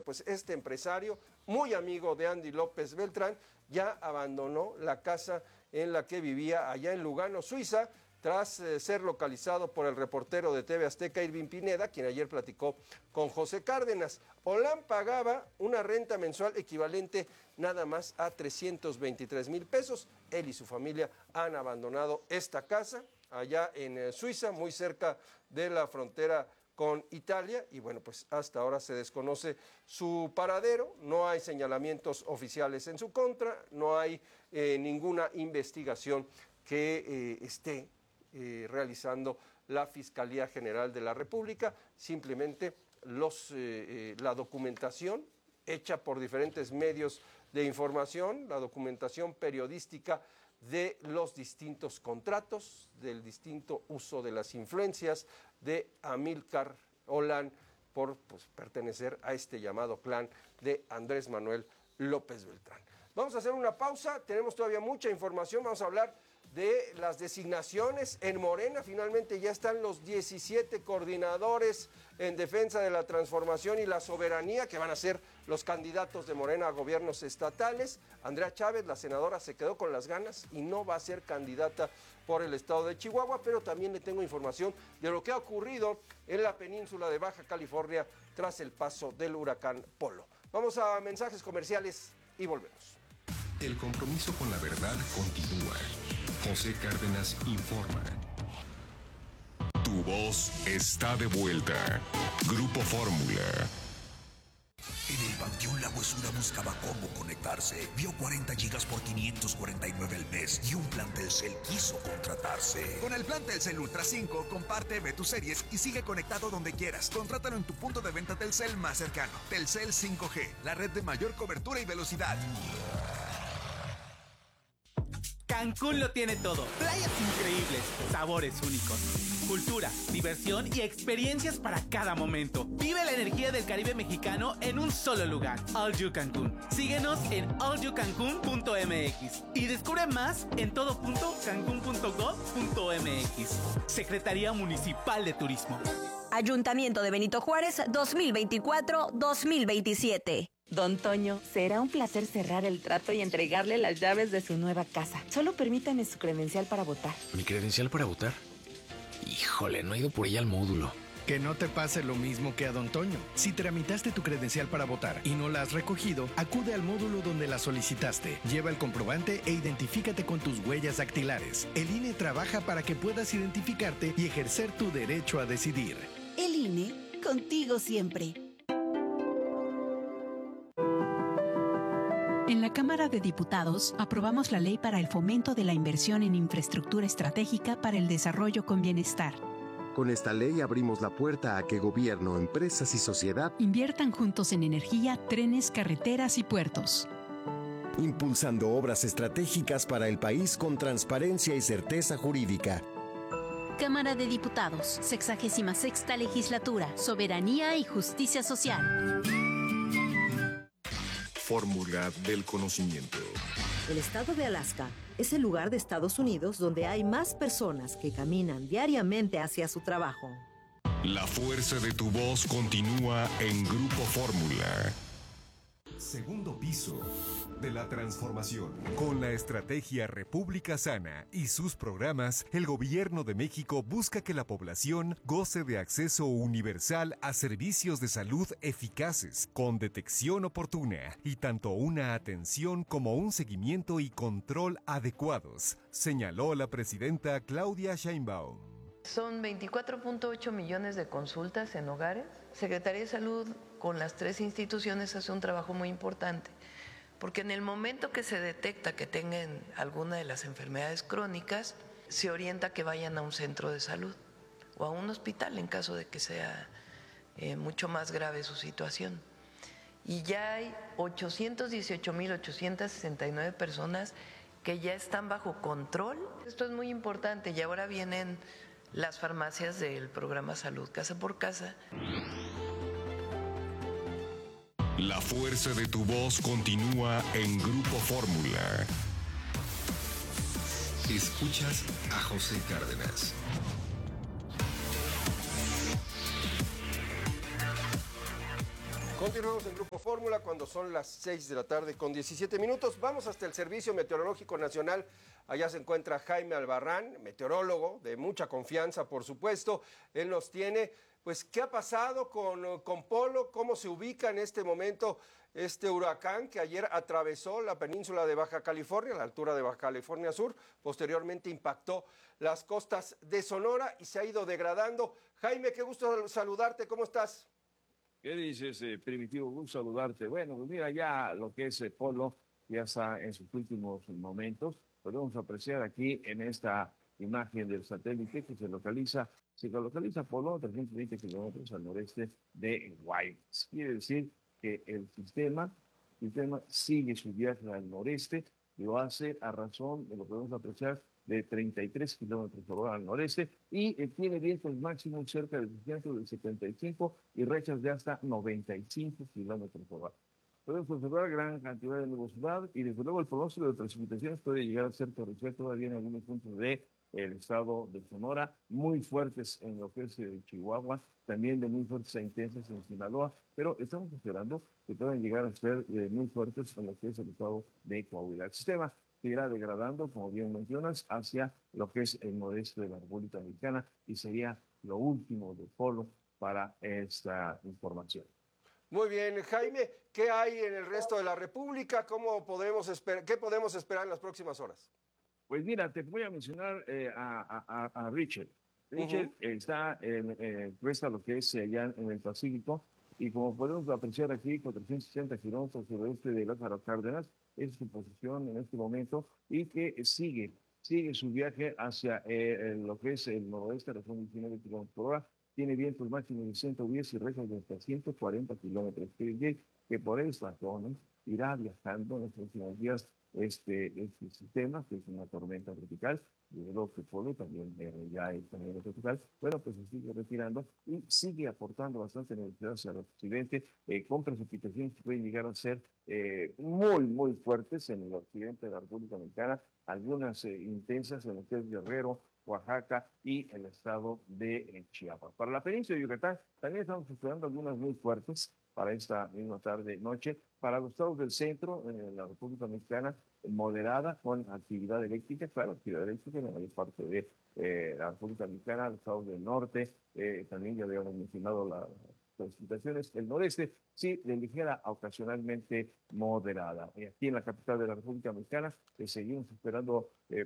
pues este empresario, muy amigo de Andy López Beltrán, ya abandonó la casa en la que vivía allá en Lugano, Suiza, tras ser localizado por el reportero de TV Azteca, Irving Pineda, quien ayer platicó con José Cárdenas. Olan pagaba una renta mensual equivalente nada más a 323,000 pesos. Él y su familia han abandonado esta casa allá en Suiza, muy cerca de la frontera con Italia, y bueno, pues hasta ahora se desconoce su paradero, no hay señalamientos oficiales en su contra, no hay ninguna investigación que esté realizando la Fiscalía General de la República, simplemente la documentación hecha por diferentes medios de información, la documentación periodística de los distintos contratos, del distinto uso de las influencias de Amílcar Olan por pertenecer a este llamado clan de Andrés Manuel López Beltrán. Vamos a hacer una pausa, tenemos todavía mucha información, vamos a hablar de las designaciones en Morena. Finalmente ya están los 17 coordinadores en defensa de la transformación y la soberanía que van a ser los candidatos de Morena a gobiernos estatales. Andrea Chávez, la senadora, se quedó con las ganas y no va a ser candidata por el estado de Chihuahua, pero también le tengo información de lo que ha ocurrido en la península de Baja California tras el paso del huracán Polo. Vamos a mensajes comerciales y volvemos. El compromiso con la verdad continúa. José Cárdenas informa. Tu voz está de vuelta. Grupo Fórmula. En el Panteón La Huesura buscaba cómo conectarse. Vio 40 gigas por 549 al mes y un plan Telcel quiso contratarse. Con el plan Telcel Ultra 5, comparte, ve tus series y sigue conectado donde quieras. Contrátalo en tu punto de venta Telcel más cercano. Telcel 5G, la red de mayor cobertura y velocidad. Cancún lo tiene todo. Playas increíbles, sabores únicos, cultura, diversión y experiencias para cada momento. Vive la energía del Caribe mexicano en un solo lugar. All You Cancún. Síguenos en allyoucancun.mx y descubre más en todo.cancun.gov.mx. Secretaría Municipal de Turismo. Ayuntamiento de Benito Juárez 2024-2027. Don Toño, será un placer cerrar el trato y entregarle las llaves de su nueva casa. Solo permítame su credencial para votar. ¿Mi credencial para votar? Híjole, no he ido por ella al módulo. Que no te pase lo mismo que a Don Toño. Si tramitaste tu credencial para votar y no la has recogido, acude al módulo donde la solicitaste. Lleva el comprobante e identifícate con tus huellas dactilares. El INE trabaja para que puedas identificarte y ejercer tu derecho a decidir. El INE, contigo siempre. En la Cámara de Diputados aprobamos la Ley para el Fomento de la Inversión en Infraestructura Estratégica para el Desarrollo con Bienestar. Con esta ley abrimos la puerta a que gobierno, empresas y sociedad inviertan juntos en energía, trenes, carreteras y puertos. Impulsando obras estratégicas para el país con transparencia y certeza jurídica. Cámara de Diputados, 66ª Legislatura, Soberanía y Justicia Social. Fórmula del conocimiento. El estado de Alaska es el lugar de Estados Unidos donde hay más personas que caminan diariamente hacia su trabajo. La fuerza de tu voz continúa en Grupo Fórmula. Segundo piso de la transformación. Con la estrategia República Sana y sus programas, el Gobierno de México busca que la población goce de acceso universal a servicios de salud eficaces, con detección oportuna y tanto una atención como un seguimiento y control adecuados, señaló la presidenta Claudia Sheinbaum. Son 24.8 millones de consultas en hogares. Secretaría de Salud con las 3 instituciones hace un trabajo muy importante, porque en el momento que se detecta que tengan alguna de las enfermedades crónicas, se orienta que vayan a un centro de salud o a un hospital en caso de que sea mucho más grave su situación. Y ya hay 818.869 personas que ya están bajo control. Esto es muy importante y ahora vienen las farmacias del programa Salud Casa por Casa. La fuerza de tu voz continúa en Grupo Fórmula. Escuchas a José Cárdenas. Continuamos en Grupo Fórmula cuando son las 6 de la tarde con 17 minutos. Vamos hasta el Servicio Meteorológico Nacional. Allá se encuentra Jaime Albarrán, meteorólogo de mucha confianza, por supuesto. Él nos tiene, pues, ¿qué ha pasado con Polo? ¿Cómo se ubica en este momento este huracán que ayer atravesó la península de Baja California, a la altura de Baja California Sur? Posteriormente impactó las costas de Sonora y se ha ido degradando. Jaime, qué gusto saludarte. ¿Cómo estás? ¿Qué dices, Primitivo? Gusto saludarte. Bueno, pues mira, ya lo que es Polo ya está en sus últimos momentos. Podemos apreciar aquí en esta imagen del satélite que se localiza Polo a 320 kilómetros al noreste de Guaymas. Quiere decir que el sistema sigue su viaje al noreste, lo hace a razón de lo que podemos apreciar de 33 kilómetros por hora al noreste y tiene vientos máximos cerca del 75 y rachas de hasta 95 kilómetros por hora. Podemos observar gran cantidad de nubosidad y desde luego el pronóstico de precipitaciones puede llegar a ser torrencial todavía en algunos puntos del estado de Sonora, muy fuertes en lo que es Chihuahua, también de muy fuertes e intensas en Sinaloa, pero estamos esperando que puedan llegar a ser muy fuertes en lo que es el estado de Coahuila. El sistema se irá degradando, como bien mencionas, hacia lo que es el noreste de la República Mexicana y sería lo último de Polo para esta información. Muy bien, Jaime, ¿qué hay en el resto de la República? ¿Qué podemos esperar en las próximas horas? Pues mira, te voy a mencionar a Richard. Richard está puesta lo que es allá en el Pacífico y como podemos apreciar aquí, 460 kilómetros suroeste de Lázaro Cárdenas, es su posición en este momento y que sigue su viaje hacia lo que es el noroeste, la zona 19 kilómetros por hora, tiene vientos máximos de 110 y rachas de hasta 140 kilómetros, que por esta zona irá viajando en los próximos días este sistema, que es una tormenta tropical, de lo que Polo también ya es tormenta tropical, bueno, pues se sigue retirando y sigue aportando bastante energía hacia el occidente, con precipitaciones que pueden llegar a ser muy fuertes en el occidente de la República Mexicana, algunas intensas en lo que es Guerrero, Oaxaca y el estado de Chiapas. Para la península de Yucatán también estamos esperando algunas muy fuertes para esta misma tarde-noche. Para los estados del centro, en la República Mexicana, moderada con actividad eléctrica, claro, actividad eléctrica en la mayor parte de la República Mexicana, los estados del norte, también ya habíamos mencionado las precipitaciones, el noreste, sí, de ligera a ocasionalmente moderada. Y aquí en la capital de la República Mexicana seguimos esperando,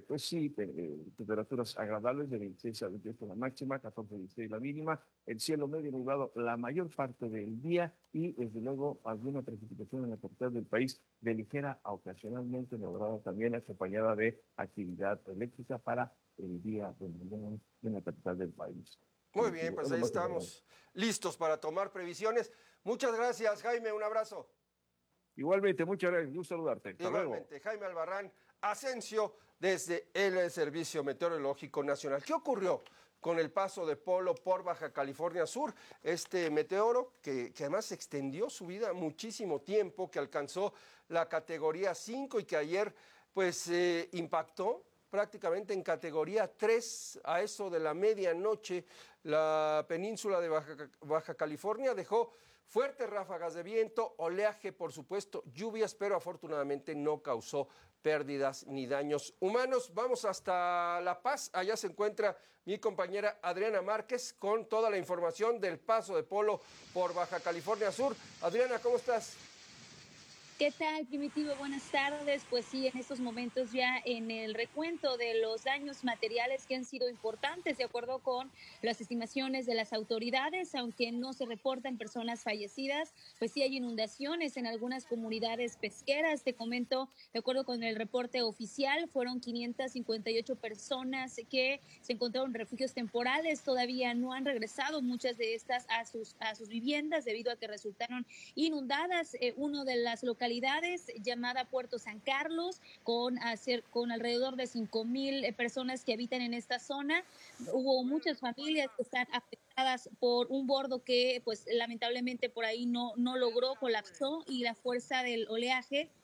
temperaturas agradables de 26 a 28 la máxima, 14 a 16 la mínima, el cielo medio nublado la mayor parte del día y desde luego alguna precipitación en la capital del país de ligera a ocasionalmente moderada también acompañada de actividad eléctrica para el día de mañana en la capital del país. Muy bien, pues ahí estamos listos para tomar previsiones. Muchas gracias, Jaime, un abrazo. Igualmente, muchas gracias, gusto saludarte. Hasta Igualmente, luego. Jaime Albarrán Asensio desde el Servicio Meteorológico Nacional. ¿Qué ocurrió con el paso de Polo por Baja California Sur? Este meteoro, que además extendió su vida muchísimo tiempo, que alcanzó la categoría 5 y que ayer pues impactó prácticamente en categoría 3 a eso de la medianoche. La península de Baja California dejó fuertes ráfagas de viento, oleaje, por supuesto, lluvias, pero afortunadamente no causó pérdidas ni daños humanos. Vamos hasta La Paz, allá se encuentra mi compañera Adriana Márquez con toda la información del paso de Polo por Baja California Sur. Adriana, ¿cómo estás? ¿Qué tal, Primitivo? Buenas tardes. Pues sí, en estos momentos ya en el recuento de los daños materiales que han sido importantes, de acuerdo con las estimaciones de las autoridades, aunque no se reportan personas fallecidas, pues sí hay inundaciones en algunas comunidades pesqueras. Te comento, de acuerdo con el reporte oficial, fueron 558 personas que se encontraron en refugios temporales. Todavía no han regresado muchas de estas a sus viviendas debido a que resultaron inundadas. Uno de las localidades llamada Puerto San Carlos, con alrededor de 5,000 personas que habitan en esta zona. Hubo muchas familias que están afectadas por un bordo que pues lamentablemente por ahí no logró, colapsó, y la fuerza del oleaje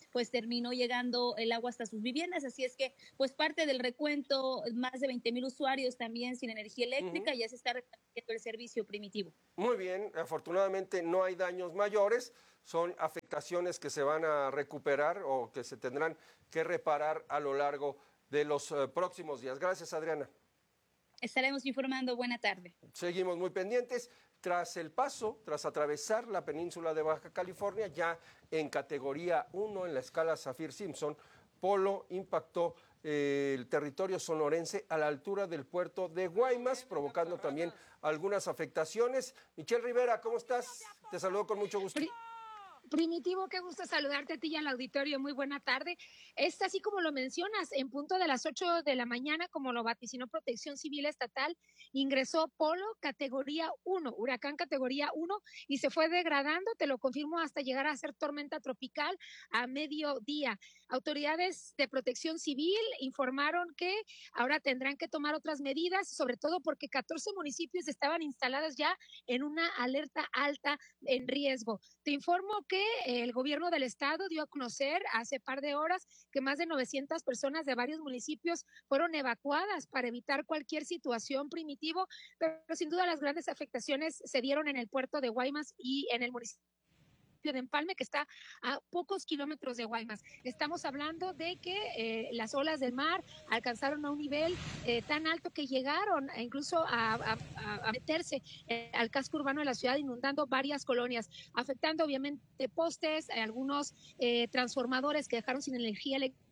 pues terminó llegando el agua hasta sus viviendas, así es que pues parte del recuento, más de 20,000 usuarios también sin energía eléctrica, ya se está restableciendo el servicio, Primitivo. Muy bien, afortunadamente no hay daños mayores, son afectaciones que se van a recuperar o que se tendrán que reparar a lo largo de los próximos días. Gracias, Adriana. Estaremos informando. Buena tarde. Seguimos muy pendientes. Tras atravesar la península de Baja California, ya en categoría 1 en la escala Saffir-Simpson, Polo impactó el territorio sonorense a la altura del puerto de Guaymas, provocando también algunas afectaciones. Michelle Rivera, ¿cómo estás? Te saludo con mucho gusto. Primitivo, qué gusto saludarte a ti y al auditorio, muy buena tarde. Es así como lo mencionas, en punto de las 8 de la mañana, como lo vaticinó Protección Civil Estatal, ingresó Polo categoría 1, huracán categoría 1, y se fue degradando, te lo confirmo, hasta llegar a ser tormenta tropical a mediodía. Autoridades de Protección Civil informaron que ahora tendrán que tomar otras medidas, sobre todo porque 14 municipios estaban instaladas ya en una alerta alta en riesgo. Te informo que el gobierno del estado dio a conocer hace par de horas que más de 900 personas de varios municipios fueron evacuadas para evitar cualquier situación, Primitivo, pero sin duda las grandes afectaciones se dieron en el puerto de Guaymas y en el municipio de Empalme, que está a pocos kilómetros de Guaymas. Estamos hablando de que las olas del mar alcanzaron a un nivel tan alto que llegaron incluso a meterse al casco urbano de la ciudad, inundando varias colonias, afectando obviamente postes, algunos transformadores que dejaron sin energía eléctrica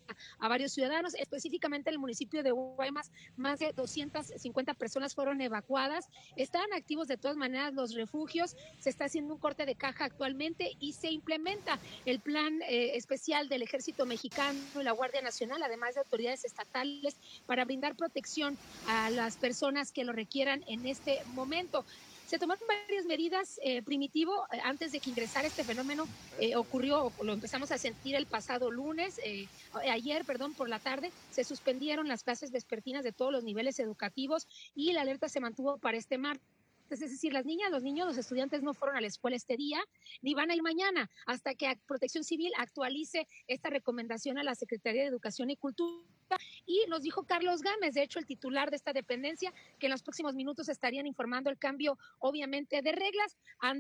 a varios ciudadanos, específicamente en el municipio de Guaymas, más de 250 personas fueron evacuadas. Están activos de todas maneras los refugios, se está haciendo un corte de caja actualmente y se implementa el plan especial del Ejército Mexicano y la Guardia Nacional, además de autoridades estatales, para brindar protección a las personas que lo requieran en este momento. Se tomaron varias medidas, Primitivo, antes de que ingresara este fenómeno. Ocurrió, lo empezamos a sentir el pasado lunes, ayer, por la tarde, se suspendieron las clases vespertinas de todos los niveles educativos y la alerta se mantuvo para este martes. Es decir, las niñas, los niños, los estudiantes no fueron a la escuela este día, ni van a ir mañana, hasta que Protección Civil actualice esta recomendación a la Secretaría de Educación y Cultura. Y nos dijo Carlos Gámez, de hecho el titular de esta dependencia, que en los próximos minutos estarían informando el cambio, obviamente, de reglas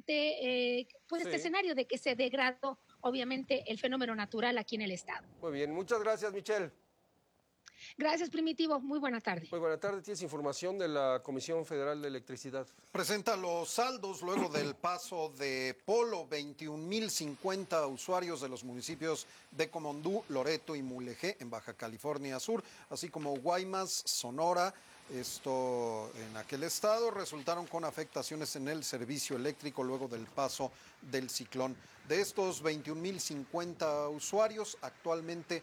ante este escenario de que se degradó, obviamente, el fenómeno natural aquí en el estado. Muy bien, muchas gracias, Michelle. Gracias, Primitivo. Muy buena tarde. Muy buena tarde. Tienes información de la Comisión Federal de Electricidad. Presenta los saldos luego del paso de Polo. 21,050 usuarios de los municipios de Comondú, Loreto y Mulegé en Baja California Sur, así como Guaymas, Sonora, esto en aquel estado, resultaron con afectaciones en el servicio eléctrico luego del paso del ciclón. De estos 21,050 usuarios, actualmente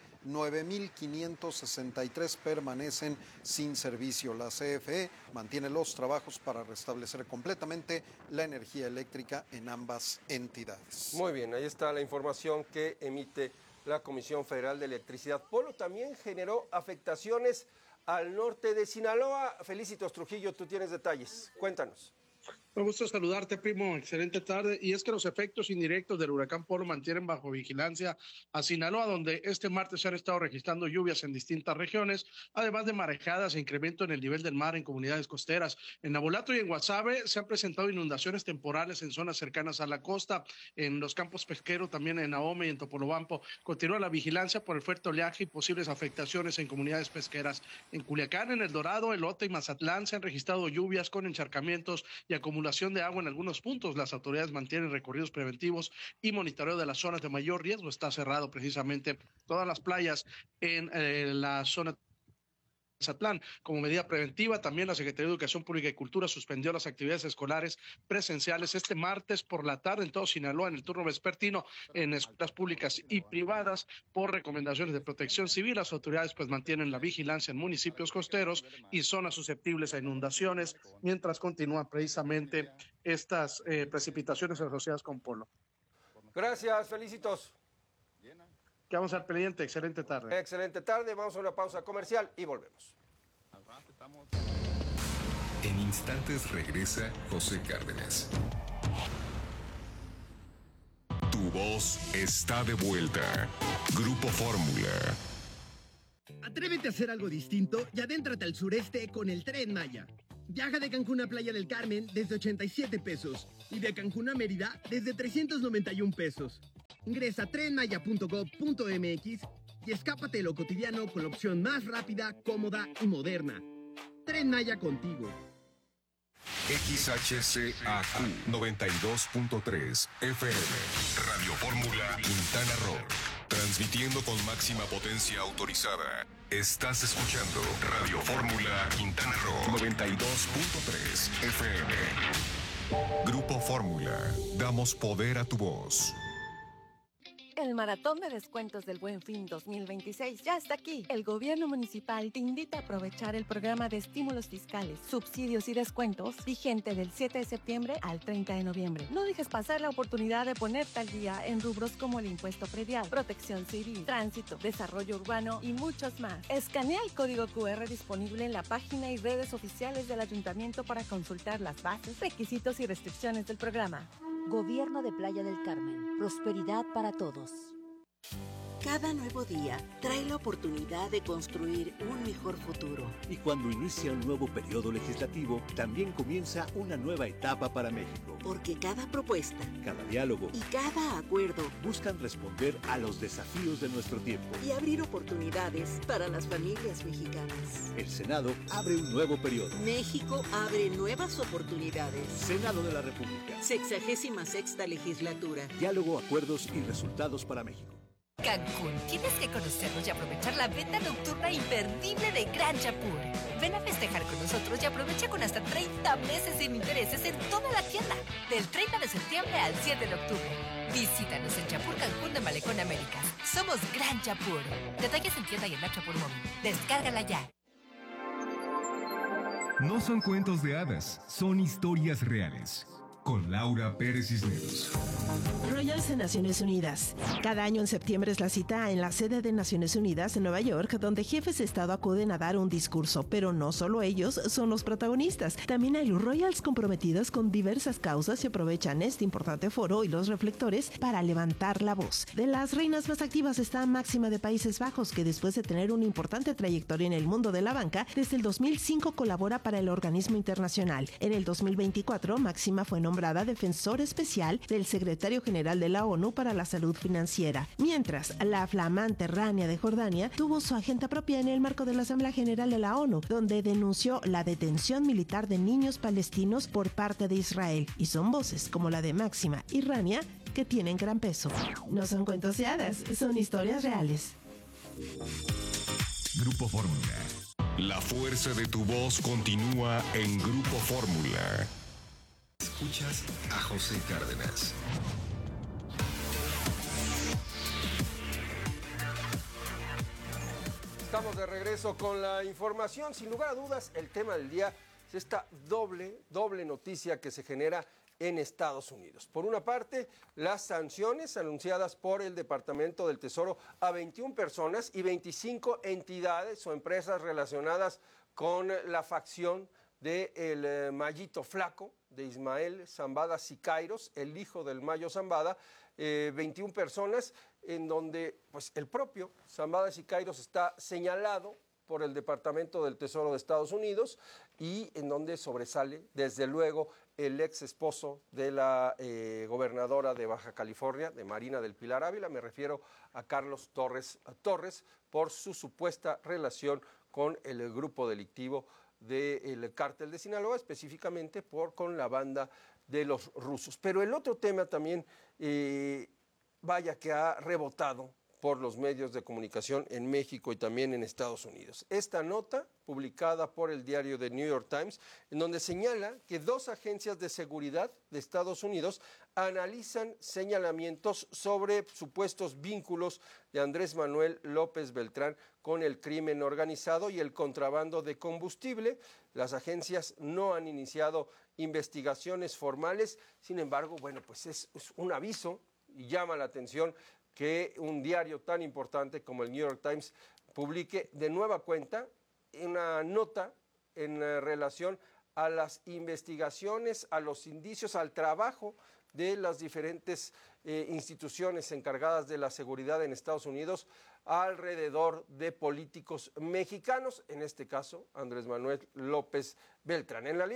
9,563 permanecen sin servicio. La CFE mantiene los trabajos para restablecer completamente la energía eléctrica en ambas entidades. Muy bien, ahí está la información que emite la Comisión Federal de Electricidad. Polo también generó afectaciones al norte de Sinaloa. Felicitos, Trujillo, tú tienes detalles. Cuéntanos. Me gusta saludarte, primo. Excelente tarde. Y es que los efectos indirectos del huracán Polo mantienen bajo vigilancia a Sinaloa, donde este martes se han estado registrando lluvias en distintas regiones, además de marejadas e incremento en el nivel del mar en comunidades costeras. En Nabolato y en Guasave se han presentado inundaciones temporales en zonas cercanas a la costa, en los campos pesqueros, también en Ahome y en Topolobampo. Continúa la vigilancia por el fuerte oleaje y posibles afectaciones en comunidades pesqueras. En Culiacán, en El Dorado, Elote y Mazatlán se han registrado lluvias con encharcamientos y acumulación de agua en algunos puntos. Las autoridades mantienen recorridos preventivos y monitoreo de las zonas de mayor riesgo. Está cerrado precisamente todas las playas en la zona de Mazatlán. Como medida preventiva, también la Secretaría de Educación Pública y Cultura suspendió las actividades escolares presenciales este martes por la tarde en todo Sinaloa en el turno vespertino en escuelas públicas y privadas por recomendaciones de Protección Civil. Las autoridades mantienen la vigilancia en municipios costeros y zonas susceptibles a inundaciones mientras continúan precisamente estas precipitaciones asociadas con Polo. Gracias, felicitos. Quedamos al pendiente. Excelente tarde. Excelente tarde. Vamos a una pausa comercial y volvemos. En instantes regresa José Cárdenas. Tu voz está de vuelta. Grupo Fórmula. Atrévete a hacer algo distinto y adéntrate al sureste con el Tren Maya. Viaja de Cancún a Playa del Carmen desde 87 pesos y de Cancún a Mérida desde 391 pesos. Ingresa a trenmaya.gov.mx y escápate de lo cotidiano con la opción más rápida, cómoda y moderna. Tren Maya contigo. XHCAQ 92.3 FM. Radio Fórmula Quintana Roo. Transmitiendo con máxima potencia autorizada. Estás escuchando Radio Fórmula Quintana Roo 92.3 FM. Grupo Fórmula. Damos poder a tu voz. El maratón de descuentos del Buen Fin 2026 ya está aquí. El gobierno municipal te invita a aprovechar el programa de estímulos fiscales, subsidios y descuentos vigente del 7 de septiembre al 30 de noviembre. No dejes pasar la oportunidad de ponerte al día en rubros como el impuesto predial, protección civil, tránsito, desarrollo urbano y muchos más. Escanea el código QR disponible en la página y redes oficiales del ayuntamiento para consultar las bases, requisitos y restricciones del programa. Gobierno de Playa del Carmen. Prosperidad para todos. Cada nuevo día trae la oportunidad de construir un mejor futuro. Y cuando inicia un nuevo periodo legislativo, también comienza una nueva etapa para México. Porque cada propuesta, cada diálogo y cada acuerdo buscan responder a los desafíos de nuestro tiempo y abrir oportunidades para las familias mexicanas. El Senado abre un nuevo periodo. México abre nuevas oportunidades. Senado de la República. 66ª legislatura. Diálogo, acuerdos y resultados para México. Cancún, tienes que conocernos y aprovechar la venta nocturna imperdible de Gran Chapur. Ven a festejar con nosotros y aprovecha con hasta 30 meses sin intereses en toda la tienda. Del 30 de septiembre al 7 de octubre. Visítanos en Chapur Cancún de Malecón Américas. Somos Gran Chapur. Detalles en tienda y en la Chapur Móvil. Descárgala ya. No son cuentos de hadas, son historias reales. Con Laura Pérez Cisneros. Royals de Naciones Unidas. Cada año en septiembre es la cita en la sede de Naciones Unidas en Nueva York, donde jefes de Estado acuden a dar un discurso, pero no solo ellos son los protagonistas. También hay Royals comprometidos con diversas causas y aprovechan este importante foro y los reflectores para levantar la voz. De las reinas más activas está Máxima de Países Bajos, que después de tener una importante trayectoria en el mundo de la banca, desde el 2005 colabora para el organismo internacional. En el 2024, Máxima fue nombrada defensor especial del secretario general de la ONU para la salud financiera, mientras la flamante Rania de Jordania tuvo su agenda propia en el marco de la Asamblea General de la ONU, donde denunció la detención militar de niños palestinos por parte de Israel, y son voces como la de Máxima y Rania que tienen gran peso. No son cuentos de hadas, son historias reales. Grupo Fórmula. La fuerza de tu voz continúa en Grupo Fórmula. Escuchas a José Cárdenas. Estamos de regreso con la información. Sin lugar a dudas, el tema del día es esta doble noticia que se genera en Estados Unidos. Por una parte, las sanciones anunciadas por el Departamento del Tesoro a 21 personas y 25 entidades o empresas relacionadas con la facción del Mayito Flaco, de Ismael Zambada Siqueiros, el hijo del Mayo Zambada, 21 personas en donde pues, el propio Zambada Siqueiros está señalado por el Departamento del Tesoro de Estados Unidos y en donde sobresale, desde luego, el ex esposo de la gobernadora de Baja California, de Marina del Pilar Ávila. Me refiero a Carlos Torres, por su supuesta relación con el grupo delictivo del cártel de Sinaloa, específicamente con la banda de los rusos. Pero el otro tema también, vaya que ha rebotado por los medios de comunicación en México y también en Estados Unidos. Esta nota, publicada por el diario The New York Times, en donde señala que 2 agencias de seguridad de Estados Unidos analizan señalamientos sobre supuestos vínculos de Andrés Manuel López Beltrán con el crimen organizado y el contrabando de combustible. Las agencias no han iniciado investigaciones formales, sin embargo, bueno, pues es un aviso y llama la atención que un diario tan importante como el New York Times publique de nueva cuenta una nota en relación a las investigaciones, a los indicios, al trabajo de las diferentes instituciones encargadas de la seguridad en Estados Unidos alrededor de políticos mexicanos, en este caso Andrés Manuel López Beltrán. En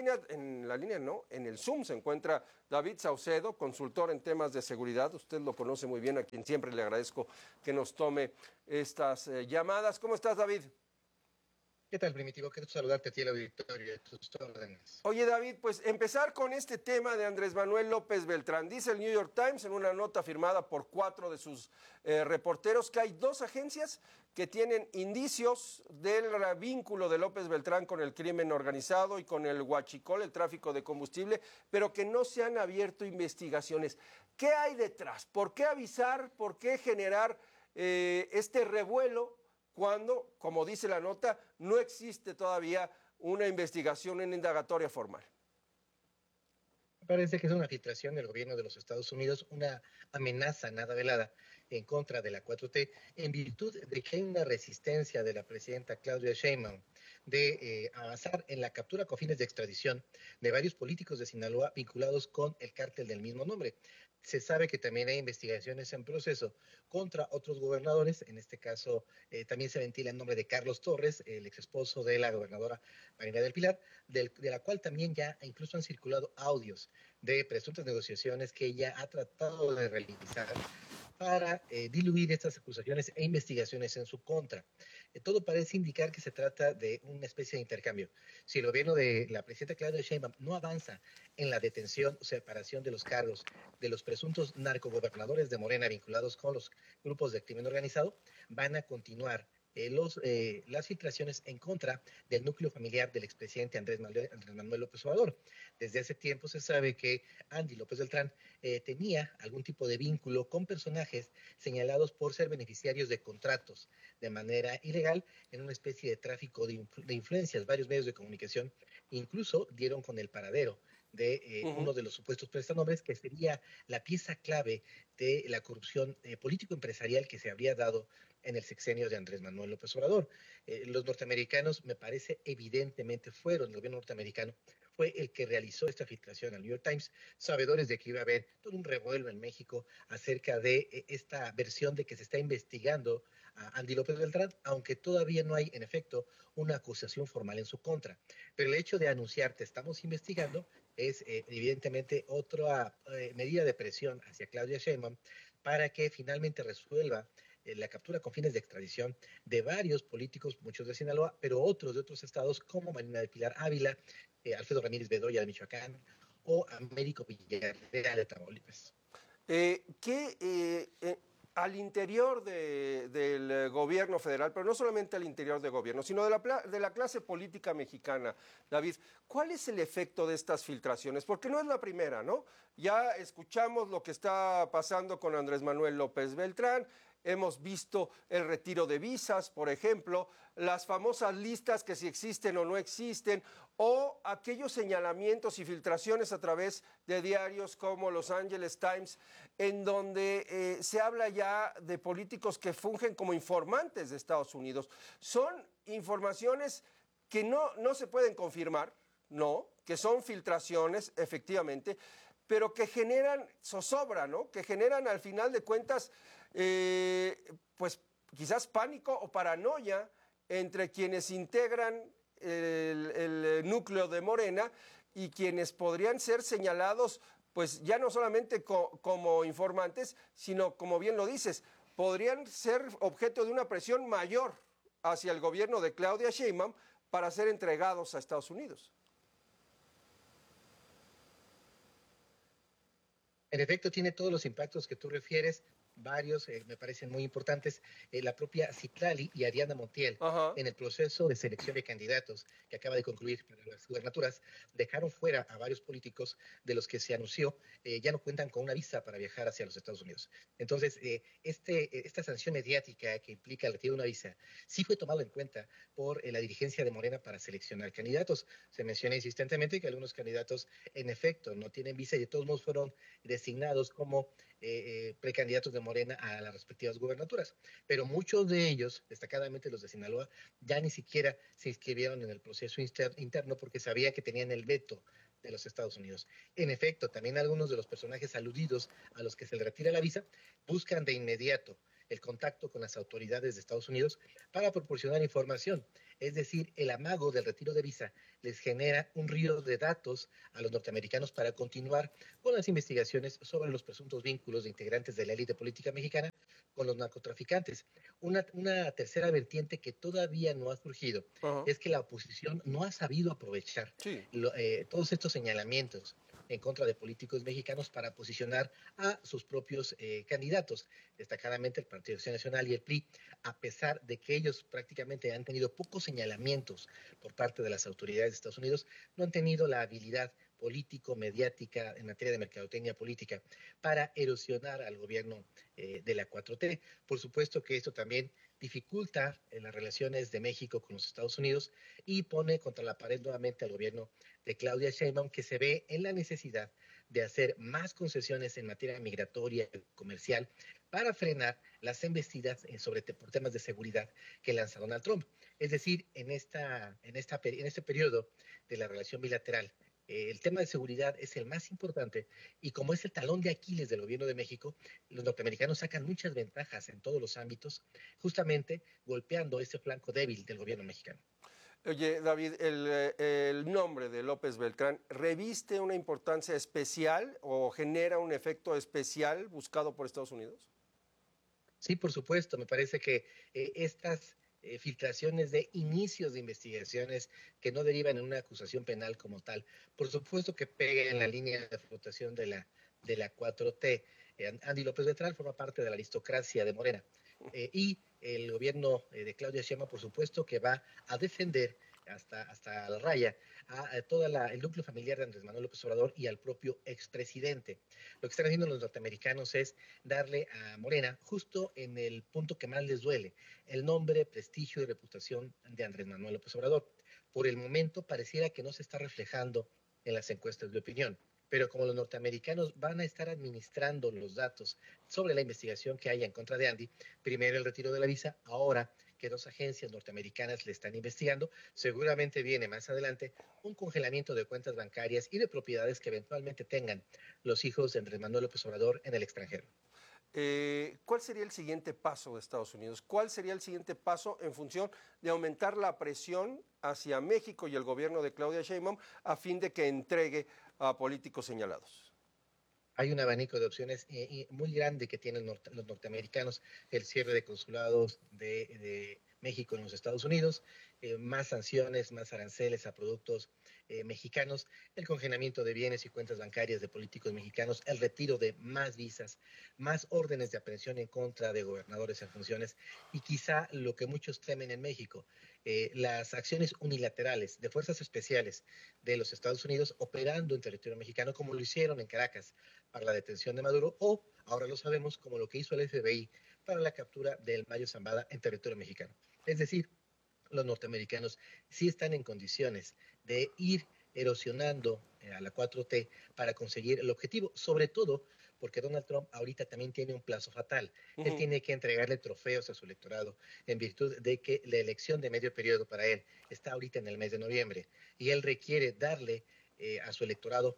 el Zoom se encuentra David Saucedo, consultor en temas de seguridad. Usted lo conoce muy bien, a quien siempre le agradezco que nos tome estas llamadas. ¿Cómo estás, David? ¿Qué tal, Primitivo? Quiero saludarte a ti, el auditorio, de tus órdenes. Oye, David, pues empezar con este tema de Andrés Manuel López Beltrán. Dice el New York Times en una nota firmada por 4 de sus reporteros que hay 2 agencias que tienen indicios del vínculo de López Beltrán con el crimen organizado y con el huachicol, el tráfico de combustible, pero que no se han abierto investigaciones. ¿Qué hay detrás? ¿Por qué avisar? ¿Por qué generar este revuelo cuando, como dice la nota, no existe todavía una investigación, una indagatoria formal? Parece que es una filtración del gobierno de los Estados Unidos, una amenaza nada velada en contra de la 4T, en virtud de que hay una resistencia de la presidenta Claudia Sheinbaum de avanzar en la captura con fines de extradición de varios políticos de Sinaloa vinculados con el cártel del mismo nombre. Se sabe que también hay investigaciones en proceso contra otros gobernadores. En este caso también se ventila el nombre de Carlos Torres, el ex esposo de la gobernadora Marina del Pilar, de la cual también ya incluso han circulado audios de presuntas negociaciones que ella ha tratado de realizar para diluir estas acusaciones e investigaciones en su contra. Todo parece indicar que se trata de una especie de intercambio. Si el gobierno de la presidenta Claudia Sheinbaum no avanza en la detención o separación de los cargos de los presuntos narcogobernadores de Morena vinculados con los grupos de crimen organizado, van a continuar las filtraciones en contra del núcleo familiar del expresidente Andrés Manuel López Obrador. Desde hace tiempo se sabe que Andy López Beltrán tenía algún tipo de vínculo con personajes señalados por ser beneficiarios de contratos de manera ilegal en una especie de tráfico de influencias. Varios medios de comunicación incluso dieron con el paradero de uno de los supuestos prestanombres, que sería la pieza clave de la corrupción político-empresarial que se habría dado en el sexenio de Andrés Manuel López Obrador. Los norteamericanos, me parece, evidentemente el gobierno norteamericano fue el que realizó esta filtración al New York Times, sabedores de que iba a haber todo un revuelo en México acerca de esta versión de que se está investigando a Andy López Beltrán, aunque todavía no hay, en efecto, una acusación formal en su contra. Pero el hecho de anunciar que estamos investigando es evidentemente otra medida de presión hacia Claudia Sheinbaum para que finalmente resuelva la captura con fines de extradición de varios políticos, muchos de Sinaloa, pero otros de otros estados como Marina del Pilar Ávila, Alfredo Ramírez Bedoya de Michoacán o Américo Villarreal de Tamaulipas. Al interior del gobierno federal, pero no solamente al interior del gobierno, sino de la clase política mexicana, David, ¿cuál es el efecto de estas filtraciones? Porque no es la primera, ¿no? Ya escuchamos lo que está pasando con Andrés Manuel López Beltrán. Hemos visto el retiro de visas, por ejemplo, las famosas listas que si existen o no existen, o aquellos señalamientos y filtraciones a través de diarios como Los Angeles Times, en donde se habla ya de políticos que fungen como informantes de Estados Unidos. Son informaciones que no se pueden confirmar, no, que son filtraciones, efectivamente, pero que generan zozobra, ¿no? Que generan al final de cuentas pues quizás pánico o paranoia entre quienes integran el núcleo de Morena y quienes podrían ser señalados pues ya no solamente como informantes, sino, como bien lo dices, podrían ser objeto de una presión mayor hacia el gobierno de Claudia Sheinbaum para ser entregados a Estados Unidos. En efecto, tiene todos los impactos que tú refieres. Varios me parecen muy importantes. La propia Citlali y Ariana Montiel, en el proceso de selección de candidatos que acaba de concluir para las gubernaturas, dejaron fuera a varios políticos de los que se anunció ya no cuentan con una visa para viajar hacia los Estados Unidos. Entonces, esta sanción mediática que implica el retiro de una visa sí fue tomado en cuenta por la dirigencia de Morena para seleccionar candidatos. Se menciona insistentemente que algunos candidatos en efecto no tienen visa y de todos modos fueron designados como precandidatos de Morena a las respectivas gubernaturas, pero muchos de ellos, destacadamente los de Sinaloa, ya ni siquiera se inscribieron en el proceso interno porque sabían que tenían el veto de los Estados Unidos. En efecto, también algunos de los personajes aludidos a los que se le retira la visa buscan de inmediato el contacto con las autoridades de Estados Unidos para proporcionar información. Es decir, el amago del retiro de visa les genera un río de datos a los norteamericanos para continuar con las investigaciones sobre los presuntos vínculos de integrantes de la élite política mexicana con los narcotraficantes. Una tercera vertiente que todavía no ha surgido es que la oposición no ha sabido aprovechar todos estos señalamientos en contra de políticos mexicanos para posicionar a sus propios candidatos, destacadamente el Partido Acción Nacional y el PRI, a pesar de que ellos prácticamente han tenido pocos señalamientos por parte de las autoridades de Estados Unidos, no han tenido la habilidad político-mediática en materia de mercadotecnia política para erosionar al gobierno de la 4T. Por supuesto que esto también dificulta las relaciones de México con los Estados Unidos y pone contra la pared nuevamente al gobierno de Claudia Sheinbaum, que se ve en la necesidad de hacer más concesiones en materia migratoria y comercial para frenar las embestidas por temas de seguridad que lanza Donald Trump. Es decir, en este periodo de la relación bilateral, el tema de seguridad es el más importante y como es el talón de Aquiles del gobierno de México, los norteamericanos sacan muchas ventajas en todos los ámbitos, justamente golpeando este flanco débil del gobierno mexicano. Oye, David, el nombre de López Beltrán, ¿reviste una importancia especial o genera un efecto especial buscado por Estados Unidos? Sí, por supuesto. Me parece que estas filtraciones de inicios de investigaciones que no derivan en una acusación penal como tal, por supuesto que pega en la línea de flotación de la 4T. Andy López Beltrán forma parte de la aristocracia de Morena y el gobierno de Claudia Sheinbaum, por supuesto, que va a defender hasta la raya a todo el núcleo familiar de Andrés Manuel López Obrador y al propio expresidente. Lo que están haciendo los norteamericanos es darle a Morena justo en el punto que más les duele, el nombre, prestigio y reputación de Andrés Manuel López Obrador. Por el momento pareciera que no se está reflejando en las encuestas de opinión, pero como los norteamericanos van a estar administrando los datos sobre la investigación que haya en contra de Andy, primero el retiro de la visa, ahora que 2 agencias norteamericanas le están investigando, seguramente viene más adelante un congelamiento de cuentas bancarias y de propiedades que eventualmente tengan los hijos de Andrés Manuel López Obrador en el extranjero. ¿Cuál sería el siguiente paso de Estados Unidos? ¿Cuál sería el siguiente paso en función de aumentar la presión hacia México y el gobierno de Claudia Sheinbaum a fin de que entregue a políticos señalados? Hay un abanico de opciones muy grande que tienen los norteamericanos, el cierre de consulados de México en los Estados Unidos, más sanciones, más aranceles a productos mexicanos, el congelamiento de bienes y cuentas bancarias de políticos mexicanos, el retiro de más visas, más órdenes de aprehensión en contra de gobernadores en funciones y quizá lo que muchos temen en México, las acciones unilaterales de fuerzas especiales de los Estados Unidos operando en territorio mexicano como lo hicieron en Caracas para la detención de Maduro o, ahora lo sabemos, como lo que hizo el FBI para la captura del Mayo Zambada en territorio mexicano. Es decir, los norteamericanos sí están en condiciones de ir erosionando a la 4T para conseguir el objetivo, sobre todo porque Donald Trump ahorita también tiene un plazo fatal. Él tiene que entregarle trofeos a su electorado en virtud de que la elección de medio periodo para él está ahorita en el mes de noviembre y él requiere darle a su electorado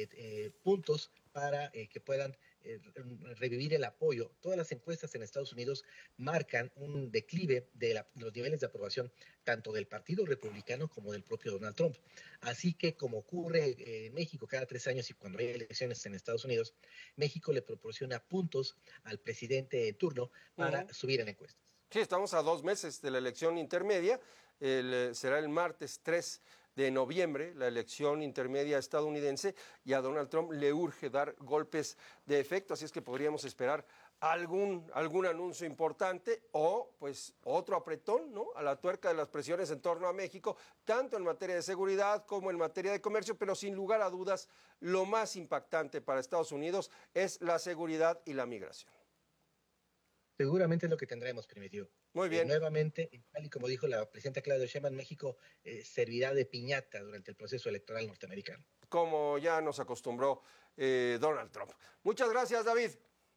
puntos para que puedan revivir el apoyo. Todas las encuestas en Estados Unidos marcan un declive de los niveles de aprobación tanto del Partido Republicano como del propio Donald Trump. Así que como ocurre en México cada 3 años y cuando hay elecciones en Estados Unidos, México le proporciona puntos al presidente en turno para subir en encuestas. Sí, estamos a 2 meses de la elección intermedia, será el martes 3 de noviembre, la elección intermedia estadounidense, y a Donald Trump le urge dar golpes de efecto, así es que podríamos esperar algún anuncio importante o pues otro apretón, ¿no?, a la tuerca de las presiones en torno a México, tanto en materia de seguridad como en materia de comercio, pero sin lugar a dudas, lo más impactante para Estados Unidos es la seguridad y la migración. Seguramente es lo que tendremos, Primitivo. Muy bien. Nuevamente, tal y como dijo la presidenta Claudia Sheinbaum, México servirá de piñata durante el proceso electoral norteamericano. Como ya nos acostumbró Donald Trump. Muchas gracias, David.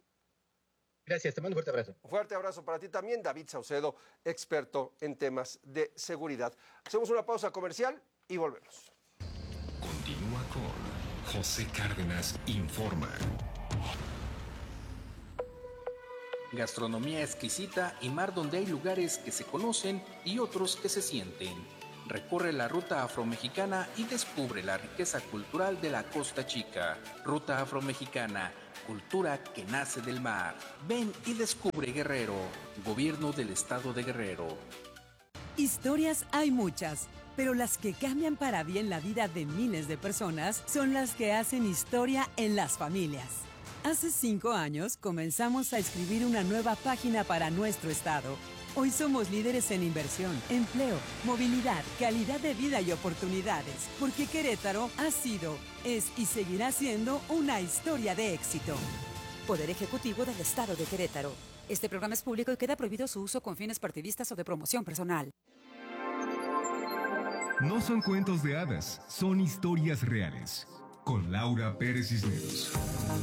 Gracias, te mando un fuerte abrazo. Un fuerte abrazo para ti también, David Saucedo, experto en temas de seguridad. Hacemos una pausa comercial y volvemos. continúa con José Cárdenas Informa. Gastronomía exquisita y mar donde hay lugares que se conocen y otros que se sienten. Recorre la ruta afromexicana y descubre la riqueza cultural de la Costa Chica. Ruta afromexicana, cultura que nace del mar. Ven y descubre Guerrero. Gobierno del Estado de Guerrero. Historias hay muchas, pero las que cambian para bien la vida de miles de personas son las que hacen historia en las familias. Hace 5 años comenzamos a escribir una nueva página para nuestro estado. Hoy somos líderes en inversión, empleo, movilidad, calidad de vida y oportunidades, porque Querétaro ha sido, es y seguirá siendo una historia de éxito. Poder Ejecutivo del Estado de Querétaro. Este programa es público y queda prohibido su uso con fines partidistas o de promoción personal. No son cuentos de hadas, son historias reales. Con Laura Pérez Cisneros.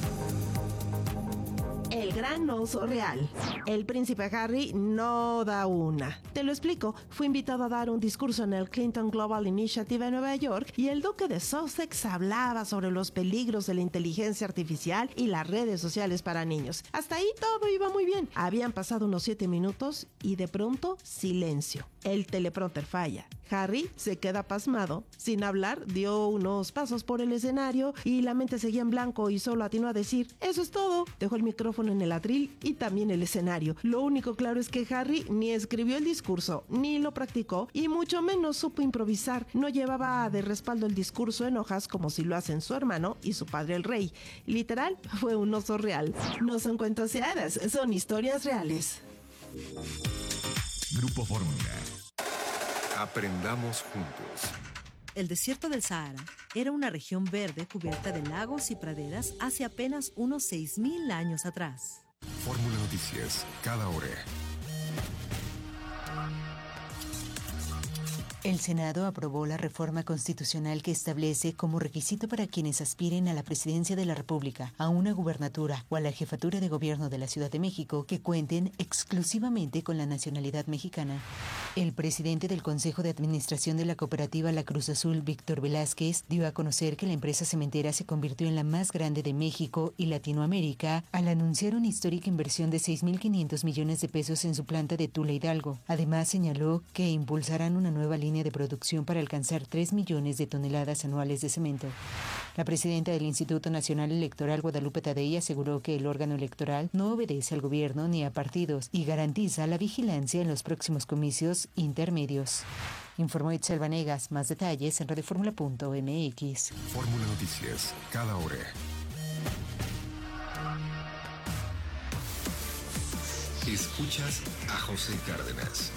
El gran oso real. El príncipe Harry no da una. Te lo explico. Fue invitado a dar un discurso en el Clinton Global Initiative en Nueva York y el duque de Sussex hablaba sobre los peligros de la inteligencia artificial y las redes sociales para niños. Hasta ahí todo iba muy bien. Habían pasado unos 7 minutos y de pronto silencio. El teleprompter falla. Harry se queda pasmado. Sin hablar, dio unos pasos por el escenario y la mente seguía en blanco y solo atinó a decir: eso es todo. Dejó el micrófono en el atril y también el escenario. Lo único claro es que Harry ni escribió el discurso, ni lo practicó y mucho menos supo improvisar. No llevaba de respaldo el discurso en hojas como si lo hacen su hermano y su padre el rey. Literal, fue un oso real. No son cuentos de hadas, son historias reales. Grupo Fórmula. Aprendamos juntos. El desierto del Sahara era una región verde cubierta de lagos y praderas hace apenas unos 6,000 años atrás. Fórmula Noticias, cada hora. El Senado aprobó la reforma constitucional que establece como requisito para quienes aspiren a la presidencia de la República, a una gubernatura o a la jefatura de gobierno de la Ciudad de México que cuenten exclusivamente con la nacionalidad mexicana. El presidente del Consejo de Administración de la cooperativa La Cruz Azul, Víctor Velázquez, dio a conocer que la empresa cementera se convirtió en la más grande de México y Latinoamérica al anunciar una histórica inversión de 6,500 millones de pesos en su planta de Tula Hidalgo. Además, señaló que impulsarán una nueva línea de producción para alcanzar 3 millones de toneladas anuales de cemento. La presidenta del Instituto Nacional Electoral, Guadalupe Tadei, aseguró que el órgano electoral no obedece al gobierno ni a partidos y garantiza la vigilancia en los próximos comicios intermedios. Informó Itzel Vanegas. Más detalles en radioformula.mx. Fórmula Noticias, cada hora. Escuchas a José Cárdenas.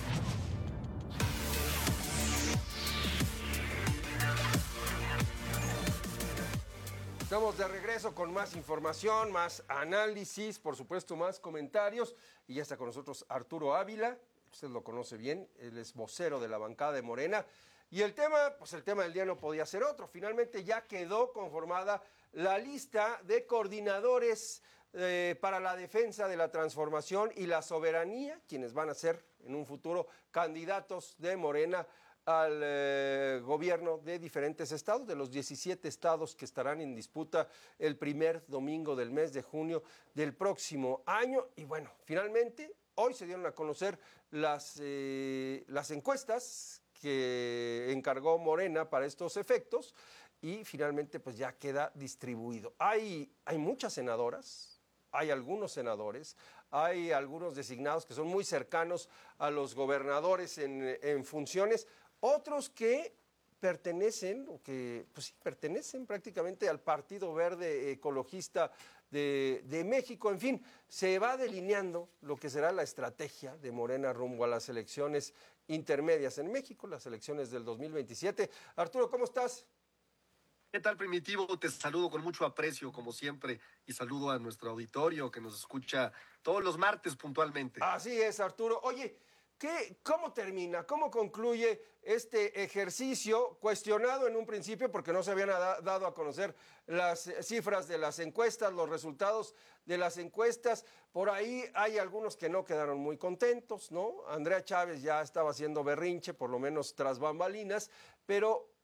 Estamos de regreso con más información, más análisis, por supuesto más comentarios. Y ya está con nosotros Arturo Ávila, usted lo conoce bien, él es vocero de la bancada de Morena. Y el tema, pues el tema del día no podía ser otro. Finalmente ya quedó conformada la lista de coordinadores para la defensa de la transformación y la soberanía, quienes van a ser en un futuro candidatos de Morena al gobierno de diferentes estados, de los 17 estados que estarán en disputa el primer domingo del mes de junio del próximo año. Y bueno, finalmente hoy se dieron a conocer las encuestas que encargó Morena para estos efectos y finalmente pues ya queda distribuido. Hay muchas senadoras, hay algunos senadores, hay algunos designados que son muy cercanos a los gobernadores en funciones, otros que pertenecen, o que pues sí, pertenecen prácticamente al Partido Verde Ecologista de México. En fin, se va delineando lo que será la estrategia de Morena rumbo a las elecciones intermedias en México, las elecciones del 2027. Arturo, ¿cómo estás? ¿Qué tal, Primitivo? Te saludo con mucho aprecio, como siempre, y saludo a nuestro auditorio que nos escucha todos los martes puntualmente. Así es, Arturo. Oye, ¿cómo termina? ¿Cómo concluye este ejercicio cuestionado en un principio porque no se habían dado a conocer las cifras de las encuestas, los resultados de las encuestas? Por ahí hay algunos que no quedaron muy contentos, ¿no? Andrea Chávez ya estaba haciendo berrinche, por lo menos tras bambalinas, pero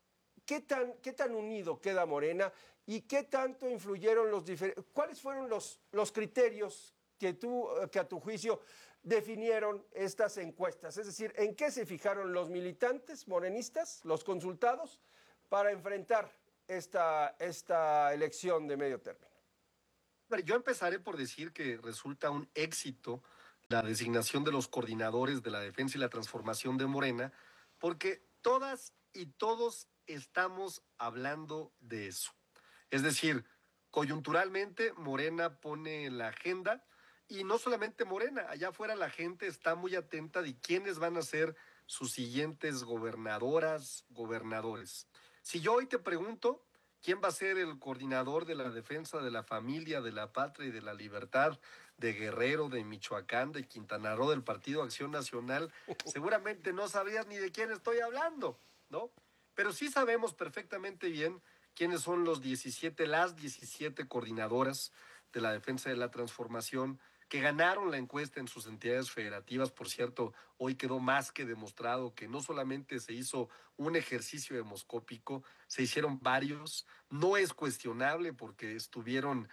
¿qué tan unido queda Morena y qué tanto influyeron cuáles fueron los criterios que a tu juicio definieron estas encuestas? Es decir, ¿en qué se fijaron los militantes morenistas, los consultados, para enfrentar esta elección de medio término? Yo empezaré por decir que resulta un éxito la designación de los coordinadores de la defensa y la transformación de Morena, porque todas y todos estamos hablando de eso. Es decir, coyunturalmente Morena pone la agenda, y no solamente Morena, allá afuera la gente está muy atenta de quiénes van a ser sus siguientes gobernadoras, gobernadores. Si yo hoy te pregunto quién va a ser el coordinador de la defensa de la familia, de la patria y de la libertad de Guerrero, de Michoacán, de Quintana Roo, del Partido Acción Nacional, seguramente no sabrías ni de quién estoy hablando, ¿no? Pero sí sabemos perfectamente bien quiénes son las 17 coordinadoras de la defensa de la transformación que ganaron la encuesta en sus entidades federativas. Por cierto, hoy quedó más que demostrado que no solamente se hizo un ejercicio demoscópico, se hicieron varios. No es cuestionable porque estuvieron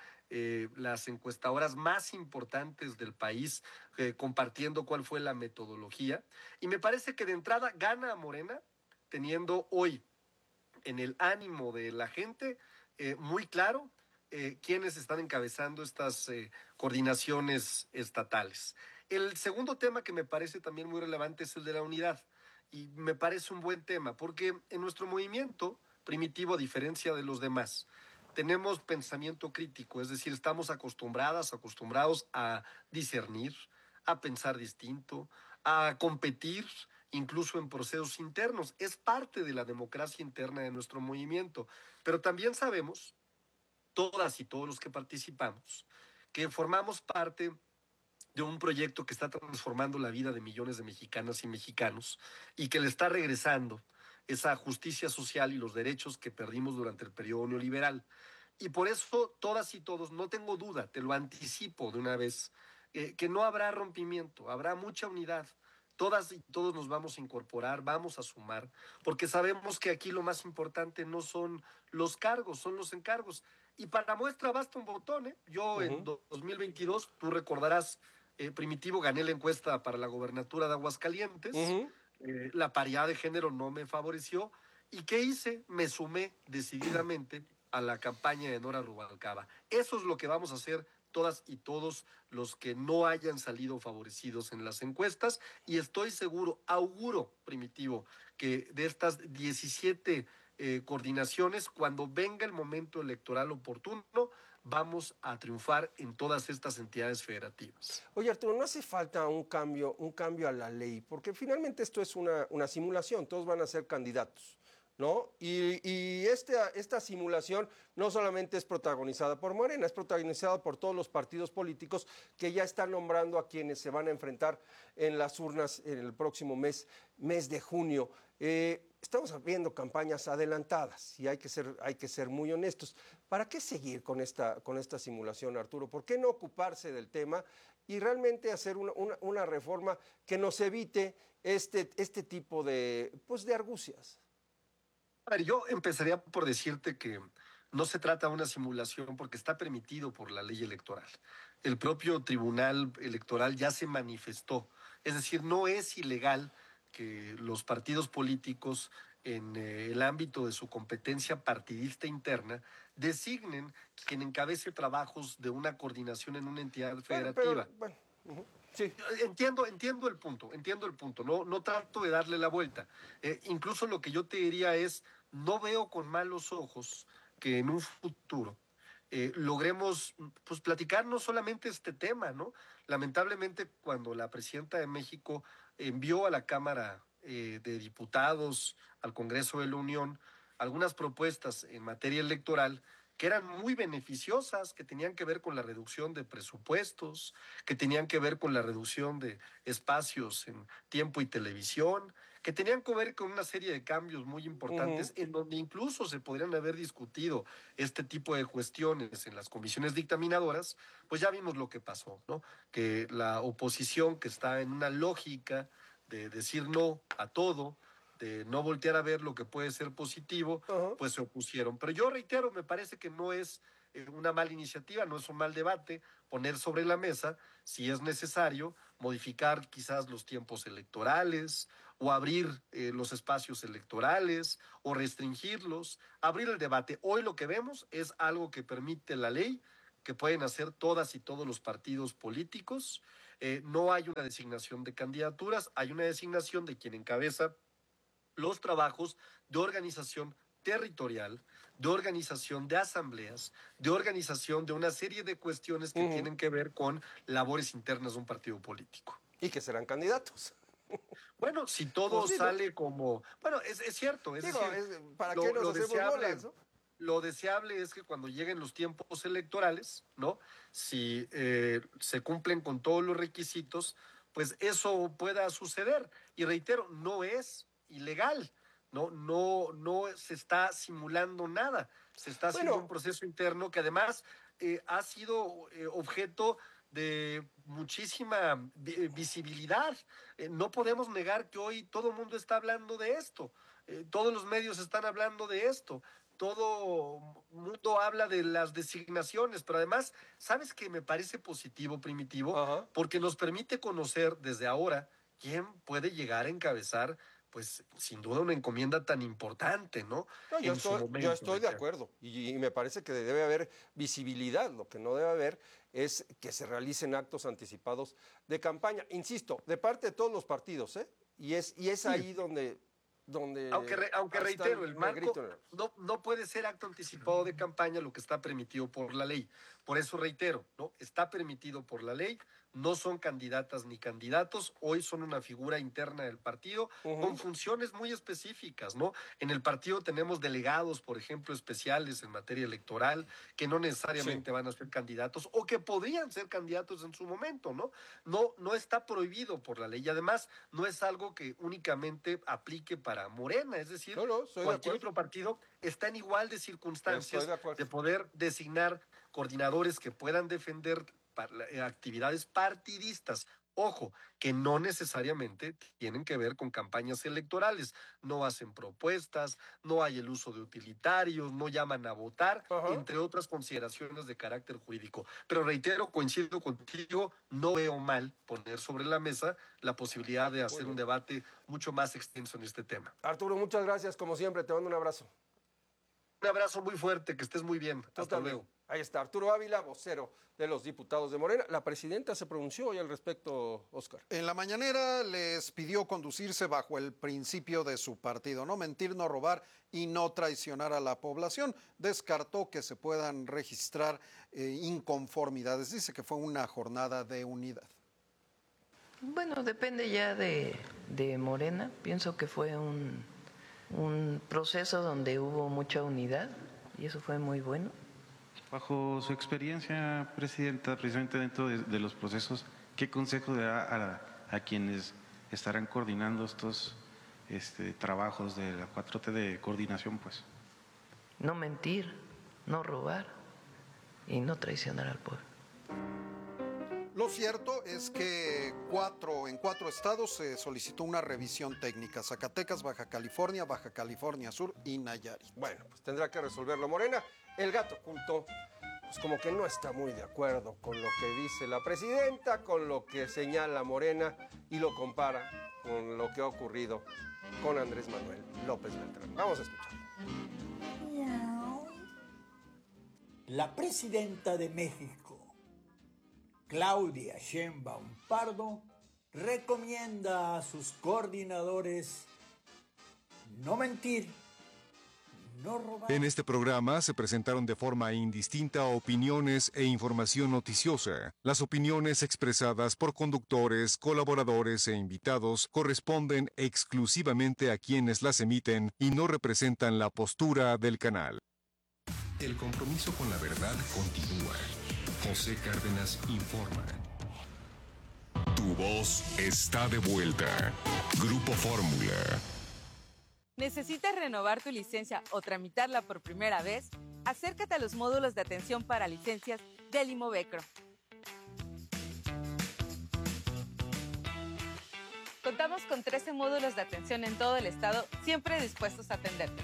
las encuestadoras más importantes del país compartiendo cuál fue la metodología. Y me parece que de entrada gana a Morena, teniendo hoy en el ánimo de la gente muy claro quiénes están encabezando estas coordinaciones estatales. El segundo tema que me parece también muy relevante es el de la unidad, y me parece un buen tema, porque en nuestro movimiento primitivo, a diferencia de los demás, tenemos pensamiento crítico, es decir, estamos acostumbrados a discernir, a pensar distinto, a competir, incluso en procesos internos. Es parte de la democracia interna de nuestro movimiento, pero también sabemos, todas y todos los que participamos, que formamos parte de un proyecto que está transformando la vida de millones de mexicanas y mexicanos y que le está regresando esa justicia social y los derechos que perdimos durante el periodo neoliberal. Y por eso todas y todos, no tengo duda, te lo anticipo de una vez, que no habrá rompimiento, habrá mucha unidad. Todas y todos nos vamos a incorporar, vamos a sumar, porque sabemos que aquí lo más importante no son los cargos, son los encargos. Y para muestra basta un botón, ¿eh? Yo en 2022, tú recordarás, Primitivo, gané la encuesta para la gobernatura de Aguascalientes, la paridad de género no me favoreció, ¿y qué hice? Me sumé decididamente a la campaña de Nora Rubalcaba. Eso es lo que vamos a hacer todas y todos los que no hayan salido favorecidos en las encuestas, y estoy seguro, auguro, Primitivo, que de estas 17 coordinaciones, cuando venga el momento electoral oportuno, vamos a triunfar en todas estas entidades federativas. Oye, Arturo, ¿no hace falta un cambio a la ley? Porque finalmente esto es una simulación, todos van a ser candidatos, ¿no? Y esta simulación no solamente es protagonizada por Morena, es protagonizada por todos los partidos políticos que ya están nombrando a quienes se van a enfrentar en las urnas en el próximo mes de junio. Estamos viendo campañas adelantadas y hay que ser muy honestos. ¿Para qué seguir con esta simulación, Arturo? ¿Por qué no ocuparse del tema y realmente hacer una reforma que nos evite este tipo de argucias? A ver, yo empezaría por decirte que no se trata de una simulación porque está permitido por la ley electoral. El propio Tribunal Electoral ya se manifestó. Es decir, no es ilegal que los partidos políticos en el ámbito de su competencia partidista interna designen quien encabece trabajos de una coordinación en una entidad federativa. Sí. Entiendo el punto, no trato de darle la vuelta. Incluso lo que yo te diría es, no veo con malos ojos que en un futuro logremos pues platicar no solamente este tema, ¿no? Lamentablemente, cuando la presidenta de México envió a la Cámara de Diputados, al Congreso de la Unión, algunas propuestas en materia electoral que eran muy beneficiosas, que tenían que ver con la reducción de presupuestos, que tenían que ver con la reducción de espacios en tiempo y televisión, que tenían que ver con una serie de cambios muy importantes, en donde incluso se podrían haber discutido este tipo de cuestiones en las comisiones dictaminadoras. Pues ya vimos lo que pasó, ¿no? Que la oposición, que está en una lógica de decir no a todo, de no voltear a ver lo que puede ser positivo, pues se opusieron. Pero yo reitero, me parece que no es una mala iniciativa, no es un mal debate poner sobre la mesa, si es necesario, modificar quizás los tiempos electorales o abrir los espacios electorales o restringirlos, abrir el debate. Hoy lo que vemos es algo que permite la ley, que pueden hacer todas y todos los partidos políticos. No hay una designación de candidaturas, hay una designación de quien encabeza los trabajos de organización territorial, de organización de asambleas, de organización de una serie de cuestiones que tienen que ver con labores internas de un partido político. Y que serán candidatos. Bueno, si todo Pues sí, sale como... Bueno, es cierto. Es Digo, decir, ¿para qué nos hacemos bolas, no? Lo deseable es que cuando lleguen los tiempos electorales, ¿no? Si se cumplen con todos los requisitos, pues eso pueda suceder. Y reitero, no es ilegal. No se está simulando nada. Se está haciendo un proceso interno que además ha sido objeto de muchísima visibilidad. No podemos negar que hoy todo el mundo está hablando de esto. Todos los medios están hablando de esto. Todo mundo habla de las designaciones, pero además, ¿sabes qué me parece positivo, Primitivo? Porque nos permite conocer desde ahora quién puede llegar a encabezar, pues, sin duda una encomienda tan importante, ¿no? Yo estoy de acuerdo y me parece que debe haber visibilidad. Lo que no debe haber es que se realicen actos anticipados de campaña. Insisto, de parte de todos los partidos, ¿eh? Y es ahí donde aunque reitero, el marco no puede ser acto anticipado de campaña lo que está permitido por la ley. Por eso reitero, ¿no? Está permitido por la ley, no son candidatas ni candidatos, hoy son una figura interna del partido con funciones muy específicas, ¿no? En el partido tenemos delegados, por ejemplo, especiales en materia electoral, que no necesariamente van a ser candidatos o que podrían ser candidatos en su momento, ¿no? No está prohibido por la ley y además no es algo que únicamente aplique para Morena, es decir, cualquier otro partido está en igual de circunstancias de poder designar coordinadores que puedan defender actividades partidistas. Ojo, que no necesariamente tienen que ver con campañas electorales. No hacen propuestas, no hay el uso de utilitarios, no llaman a votar, entre otras consideraciones de carácter jurídico. Pero reitero, coincido contigo, no veo mal poner sobre la mesa la posibilidad de hacer un debate mucho más extenso en este tema. Arturo, muchas gracias, como siempre, te mando un abrazo. Un abrazo muy fuerte, que estés muy bien. Hasta luego. Ahí está, Arturo Ávila, vocero de los diputados de Morena. La presidenta se pronunció hoy al respecto, Oscar. En la mañanera les pidió conducirse bajo el principio de su partido, no mentir, no robar y no traicionar a la población. Descartó que se puedan registrar inconformidades. Dice que fue una jornada de unidad. Bueno, depende ya de Morena. Pienso que fue un proceso donde hubo mucha unidad y eso fue muy bueno. Bajo su experiencia, Presidenta, precisamente dentro de los procesos, ¿qué consejo le da a quienes estarán coordinando estos trabajos de la 4T de coordinación, pues? No mentir, no robar y no traicionar al pueblo. Lo cierto es que en cuatro estados se solicitó una revisión técnica: Zacatecas, Baja California Sur y Nayarit. Bueno, pues tendrá que resolverlo Morena. El gato oculto, pues como que no está muy de acuerdo con lo que dice la presidenta, con lo que señala Morena y lo compara con lo que ha ocurrido con Andrés Manuel López Beltrán. Vamos a escuchar. La presidenta de México, Claudia Sheinbaum Pardo, recomienda a sus coordinadores no mentir, no robar. En este programa se presentaron de forma indistinta opiniones e información noticiosa. Las opiniones expresadas por conductores, colaboradores e invitados corresponden exclusivamente a quienes las emiten y no representan la postura del canal. El compromiso con la verdad continúa. José Cárdenas informa. Tu voz está de vuelta. Grupo Fórmula. ¿Necesitas renovar tu licencia o tramitarla por primera vez? Acércate a los módulos de atención para licencias del Imovecro. Contamos con 13 módulos de atención en todo el estado, siempre dispuestos a atenderte.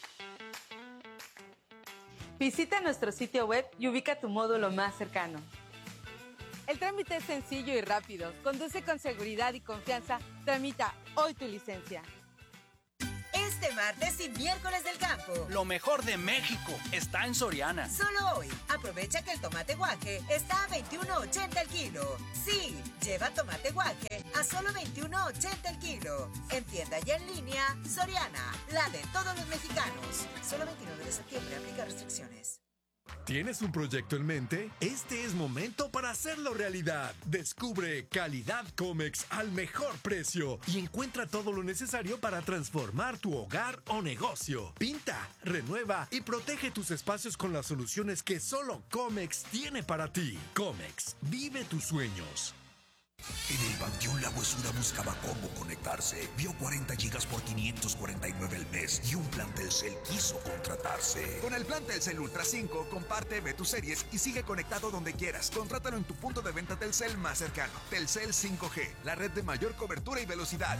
Visita nuestro sitio web y ubica tu módulo más cercano. El trámite es sencillo y rápido. Conduce con seguridad y confianza. Tramita hoy tu licencia. Este martes y miércoles del campo. Lo mejor de México está en Soriana. Solo hoy, aprovecha que el tomate guaje está a $21.80 el kilo. Sí, lleva tomate guaje a solo $21.80 el kilo. En tienda y en línea, Soriana, la de todos los mexicanos. Solo 29 de septiembre, aplica restricciones. ¿Tienes un proyecto en mente? Este es momento para hacerlo realidad. Descubre Calidad Comex al mejor precio y encuentra todo lo necesario para transformar tu hogar o negocio. Pinta, renueva y protege tus espacios con las soluciones que solo Comex tiene para ti. Comex, vive tus sueños. En el Panteón La Huesuda buscaba cómo conectarse. Vio 40 gigas por 549 el mes y un plan Telcel quiso contratarse. Con el plan Telcel Ultra 5, comparte, ve tus series y sigue conectado donde quieras. Contrátalo en tu punto de venta Telcel más cercano. Telcel 5G, la red de mayor cobertura y velocidad.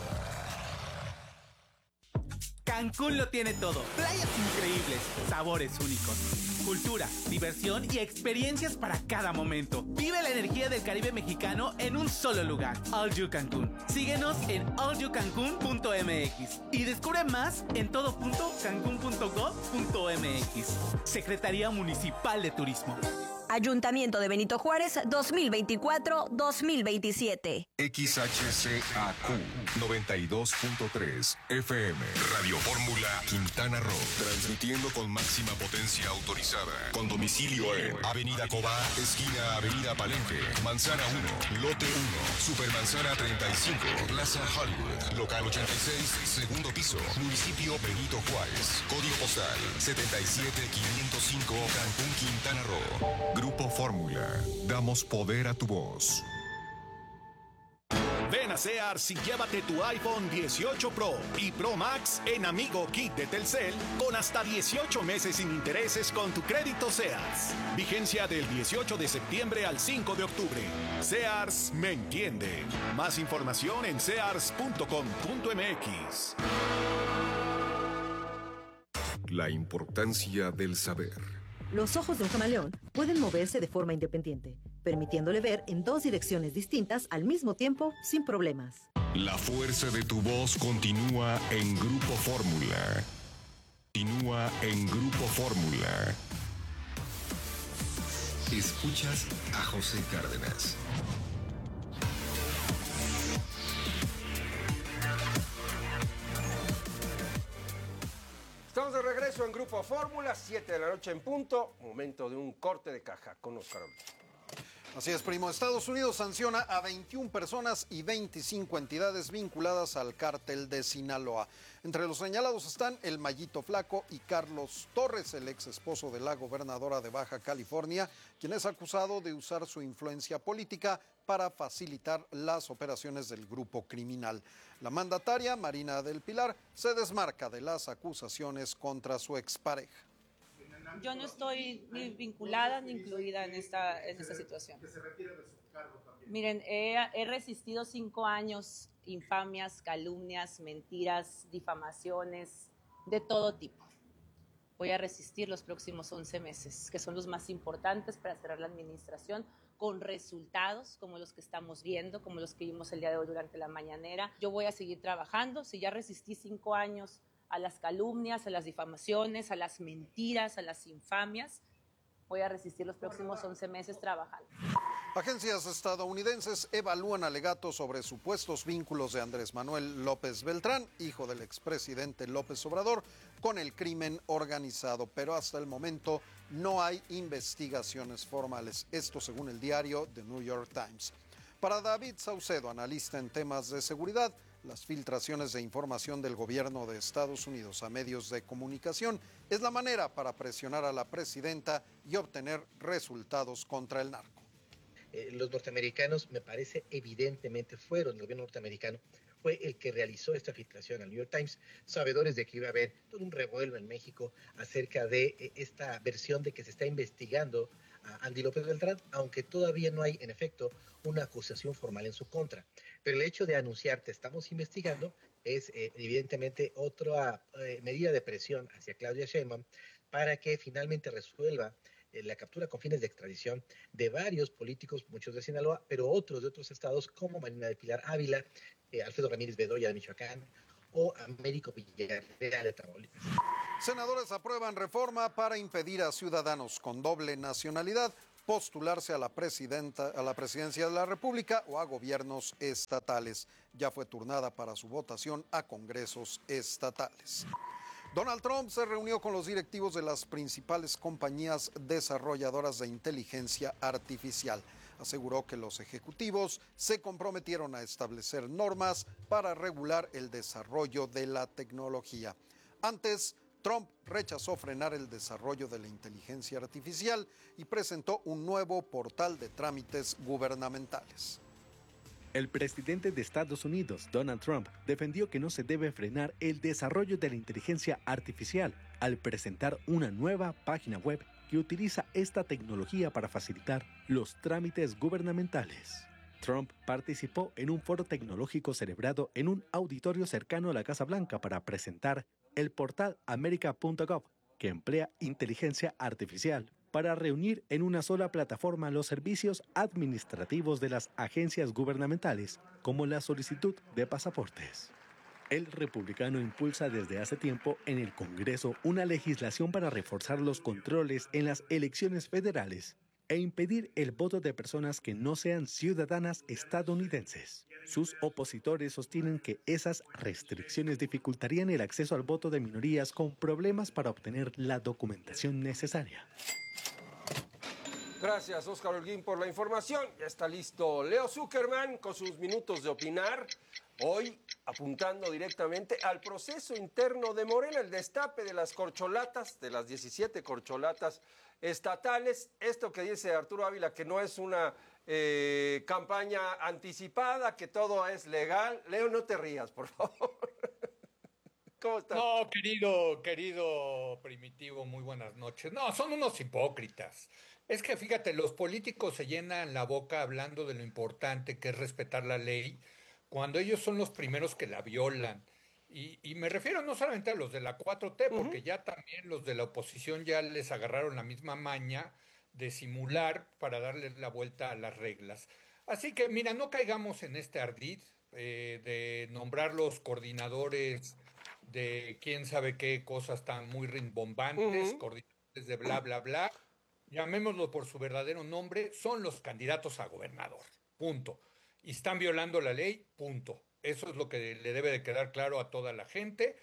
Cancún lo tiene todo. Playas increíbles, sabores únicos, cultura, diversión y experiencias para cada momento. Vive la energía del Caribe mexicano en un solo lugar. All You Cancún. Síguenos en allyoucancun.mx y descubre más en todo.cancun.gov.mx. Secretaría Municipal de Turismo. Ayuntamiento de Benito Juárez 2024-2027. XHCAQ 92.3 FM. Radio Fórmula Quintana Roo. Transmitiendo con máxima potencia autorizada. Con domicilio en Avenida Cobá, esquina Avenida Palenque, Manzana 1, Lote 1, Supermanzana 35, Plaza Hollywood, Local 86, segundo piso, Municipio Benito Juárez. Código postal 77505, Cancún, Quintana Roo. Grupo Fórmula. Damos poder a tu voz. Ven a Sears y llévate tu iPhone 18 Pro y Pro Max en Amigo Kit de Telcel con hasta 18 meses sin intereses con tu crédito Sears. Vigencia del 18 de septiembre al 5 de octubre. Sears me entiende. Más información en sears.com.mx. La importancia del saber. Los ojos de un camaleón pueden moverse de forma independiente, permitiéndole ver en dos direcciones distintas al mismo tiempo sin problemas. La fuerza de tu voz continúa en Grupo Fórmula. Continúa en Grupo Fórmula. Escuchas a José Cárdenas. Estamos de regreso en Grupo Fórmula, 7 de la noche en punto. Momento de un corte de caja con Oscar Olvera. Así es, primo. Estados Unidos sanciona a 21 personas y 25 entidades vinculadas al cártel de Sinaloa. Entre los señalados están el Mayito Flaco y Carlos Torres, el ex esposo de la gobernadora de Baja California, quien es acusado de usar su influencia política para facilitar las operaciones del grupo criminal. La mandataria, Marina del Pilar, se desmarca de las acusaciones contra su expareja. Yo no estoy ni vinculada ni incluida en esta situación. Que se retire de su cargo también. Miren, he resistido 5 años, infamias, calumnias, mentiras, difamaciones, de todo tipo. Voy a resistir los próximos 11 meses, que son los más importantes para cerrar la administración, con resultados como los que estamos viendo, como los que vimos el día de hoy durante la mañanera. Yo voy a seguir trabajando. Si ya resistí 5 años a las calumnias, a las difamaciones, a las mentiras, a las infamias, voy a resistir los próximos 11 meses trabajando. Agencias estadounidenses evalúan alegatos sobre supuestos vínculos de Andrés Manuel López Beltrán, hijo del expresidente López Obrador, con el crimen organizado, pero hasta el momento no hay investigaciones formales. Esto según el diario The New York Times. Para David Saucedo, analista en temas de seguridad, las filtraciones de información del gobierno de Estados Unidos a medios de comunicación es la manera para presionar a la presidenta y obtener resultados contra el narco. Los norteamericanos, me parece evidentemente fueron, el gobierno norteamericano fue el que realizó esta filtración al New York Times, sabedores de que iba a haber todo un revuelo en México acerca de esta versión de que se está investigando a Andy López Beltrán, aunque todavía no hay, en efecto, una acusación formal en su contra. Pero el hecho de anunciar te estamos investigando es evidentemente otra medida de presión hacia Claudia Sheinbaum para que finalmente resuelva la captura con fines de extradición de varios políticos, muchos de Sinaloa, pero otros de otros estados como Marina del Pilar Ávila, Alfredo Ramírez Bedoya de Michoacán o Américo Villarreal de Tamaulipas. Senadores aprueban reforma para impedir a ciudadanos con doble nacionalidad postularse a la presidencia de la República o a gobiernos estatales. Ya fue turnada para su votación a congresos estatales. Donald Trump se reunió con los directivos de las principales compañías desarrolladoras de inteligencia artificial. Aseguró que los ejecutivos se comprometieron a establecer normas para regular el desarrollo de la tecnología. Antes, Trump rechazó frenar el desarrollo de la inteligencia artificial y presentó un nuevo portal de trámites gubernamentales. El presidente de Estados Unidos, Donald Trump, defendió que no se debe frenar el desarrollo de la inteligencia artificial al presentar una nueva página web que utiliza esta tecnología para facilitar los trámites gubernamentales. Trump participó en un foro tecnológico celebrado en un auditorio cercano a la Casa Blanca para presentar el portal America.gov, que emplea inteligencia artificial para reunir en una sola plataforma los servicios administrativos de las agencias gubernamentales, como la solicitud de pasaportes. El republicano impulsa desde hace tiempo en el Congreso una legislación para reforzar los controles en las elecciones federales e impedir el voto de personas que no sean ciudadanas estadounidenses. Sus opositores sostienen que esas restricciones dificultarían el acceso al voto de minorías con problemas para obtener la documentación necesaria. Gracias, Óscar Holguín, por la información. Ya está listo Leo Zuckerman con sus minutos de opinar. Hoy apuntando directamente al proceso interno de Morena, el destape de las corcholatas, de las 17 corcholatas estatales. Esto que dice Arturo Ávila, que no es una campaña anticipada, que todo es legal. Leo, no te rías, por favor. ¿Cómo estás? No, querido Primitivo, muy buenas noches. No, son unos hipócritas. Es que fíjate, los políticos se llenan la boca hablando de lo importante que es respetar la ley, cuando ellos son los primeros que la violan. Y me refiero no solamente a los de la 4T, porque ya también los de la oposición ya les agarraron la misma maña de simular para darle la vuelta a las reglas. Así que, mira, no caigamos en este ardid de nombrar los coordinadores de quién sabe qué cosas tan muy rimbombantes, coordinadores de bla, bla, bla. Llamémoslo por su verdadero nombre, son los candidatos a gobernador, punto. Y están violando la ley, punto. Eso es lo que le debe de quedar claro a toda la gente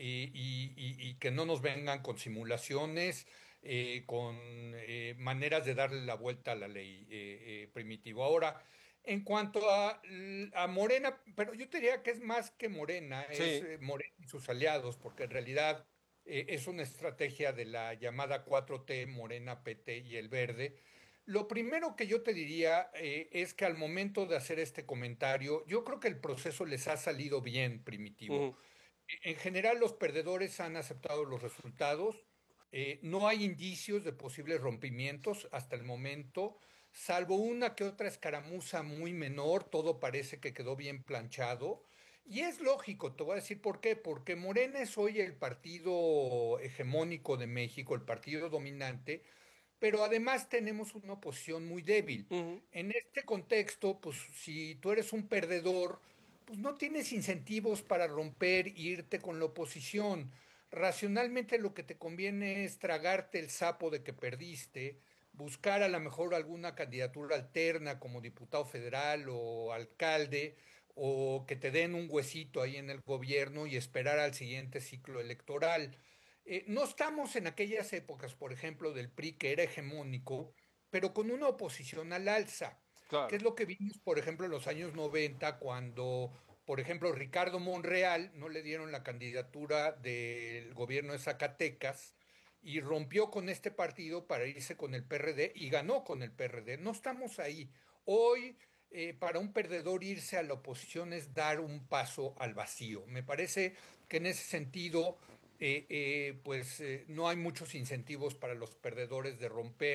y que no nos vengan con simulaciones, con maneras de darle la vuelta a la ley, Primitivo. Ahora, en cuanto a Morena, pero yo te diría que es más que Morena, sí. Es Morena y sus aliados, porque en realidad es una estrategia de la llamada 4T, Morena, PT y el Verde. Lo primero que yo te diría es que al momento de hacer este comentario, yo creo que el proceso les ha salido bien, Primitivo. En general, los perdedores han aceptado los resultados. No hay indicios de posibles rompimientos hasta el momento, salvo una que otra escaramuza muy menor. Todo parece que quedó bien planchado. Y es lógico, te voy a decir por qué. Porque Morena es hoy el partido hegemónico de México, el partido dominante, pero además tenemos una oposición muy débil. En este contexto, pues si tú eres un perdedor, pues no tienes incentivos para romper e irte con la oposición. Racionalmente lo que te conviene es tragarte el sapo de que perdiste, buscar a lo mejor alguna candidatura alterna como diputado federal o alcalde, o que te den un huesito ahí en el gobierno y esperar al siguiente ciclo electoral. No estamos en aquellas épocas, por ejemplo, del PRI, que era hegemónico, pero con una oposición al alza. Claro. Que es lo que vimos, por ejemplo, en los años 90, cuando, por ejemplo, Ricardo Monreal no le dieron la candidatura del gobierno de Zacatecas y rompió con este partido para irse con el PRD y ganó con el PRD. No estamos ahí. Hoy, para un perdedor irse a la oposición es dar un paso al vacío. Me parece que en ese sentido no hay muchos incentivos para los perdedores de romper.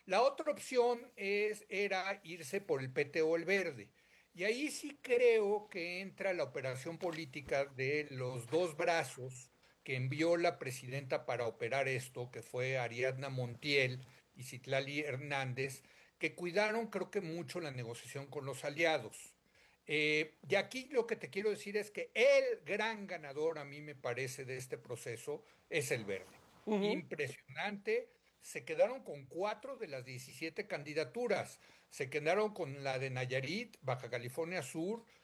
La otra opción era irse por el PT o el Verde. Y ahí sí creo que entra la operación política de los dos brazos que envió la presidenta para operar esto, que fue Ariadna Montiel y Citlali Hernández, que cuidaron creo que mucho la negociación con los aliados. Y aquí lo que te quiero decir es que el gran ganador, a mí me parece, de este proceso es el Verde. Impresionante. Se quedaron con 4 de las 17 candidaturas. Se quedaron con la de Nayarit, Baja California Sur,